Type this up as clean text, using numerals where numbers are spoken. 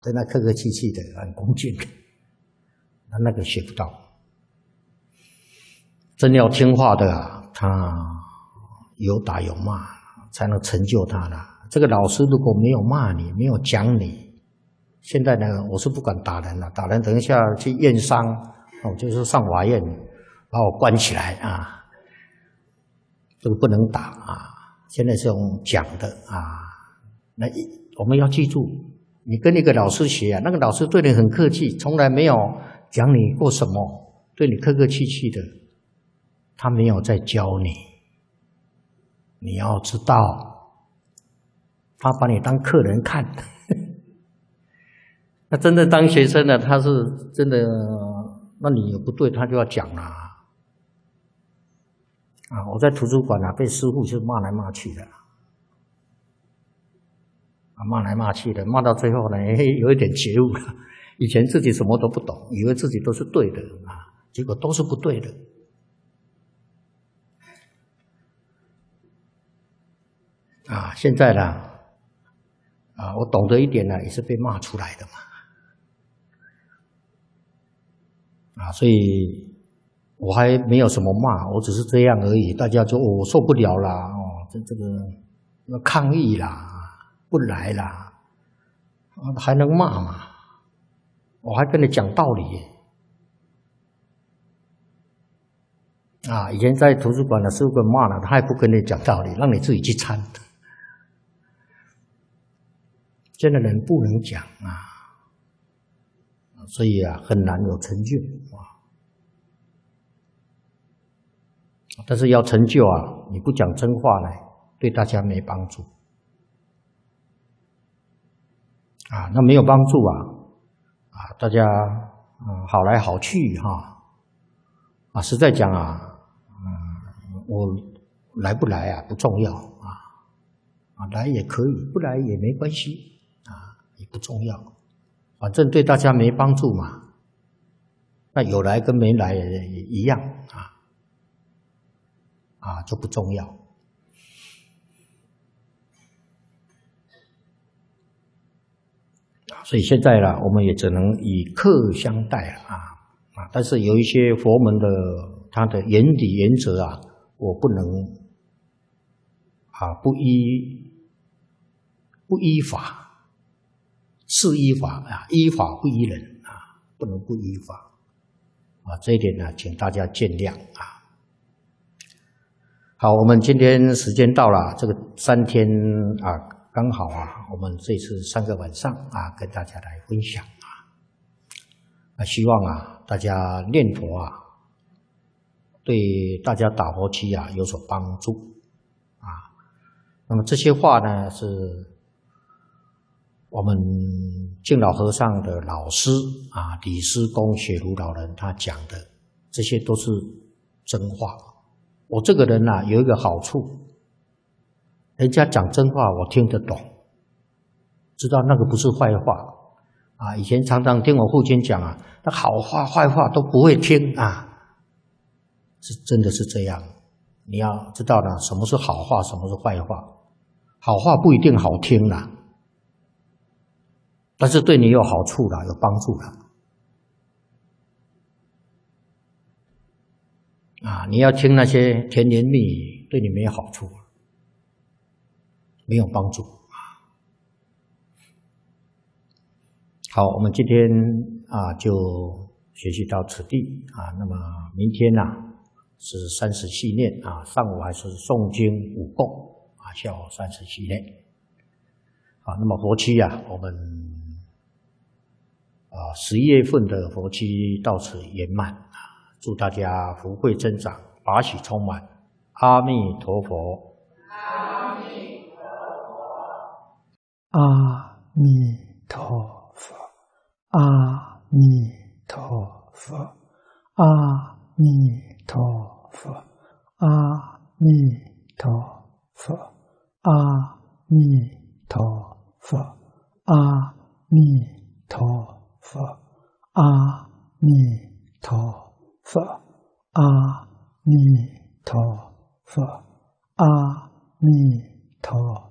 对那客客气气的，很恭敬的，那个学不到。真要听话的啊，他有打有骂，才能成就他的。这个老师如果没有骂你，没有讲你，现在呢，我是不敢打人了，打人等一下去验伤，就是上法院把我关起来啊，这个不能打啊。现在是用讲的啊，那我们要记住，你跟一个老师学啊，那个老师对你很客气，从来没有讲你过什么，对你客客气气的，他没有在教你。你要知道，他把你当客人看。那真的当学生呢，他是真的，那你有不对，他就要讲啦。我在图书馆被师父就骂来骂去的，骂来骂去的，骂到最后呢，有一点觉悟了。以前自己什么都不懂，以为自己都是对的结果都是不对的。现在呢，我懂得一点呢，也是被骂出来的嘛。所以我还没有什么骂，我只是这样而已。大家就我受不了啦，这个要抗议啦，不来啦，还能骂吗？我还跟你讲道理以前在图书馆的师傅骂了，他还不跟你讲道理，让你自己去参。现在人不能讲所以很难有成就但是要成就你不讲真话呢，对大家没帮助那没有帮助大家好来好去实在讲我来不来不重要来也可以，不来也没关系也不重要，反正对大家没帮助嘛。那有来跟没来也一样就不重要。所以现在呢，我们也只能以客相待但是有一些佛门的它的原理原则我不能不依法。是依法依法不依人不能不依法这一点呢，请大家见谅好，我们今天时间到了，这个3天刚好我们这次3个晚上跟大家来分享希望大家念佛对大家打佛七有所帮助那么这些话呢，是我们敬老和尚的老师李师公雪如老人他讲的，这些都是真话。我这个人有一个好处，人家讲真话我听得懂，知道那个不是坏话以前常常听我父亲讲那好话坏话都不会听是真的是这样。你要知道什么是好话，什么是坏话。好话不一定好听但是对你有好处有帮助你要听那些甜言蜜语，对你没有好处，没有帮助好，我们今天就学习到此地那么明天是37念上午还是诵经5供下午37念那么佛期我们11月份的佛期到此圆满祝大家福慧增长，法喜充满。阿弥陀佛。 阿弥陀佛。 阿弥陀佛。阿弥陀佛。阿弥陀佛。阿弥陀佛。阿弥陀佛。阿弥陀佛。阿弥陀佛。阿弥陀佛。阿弥陀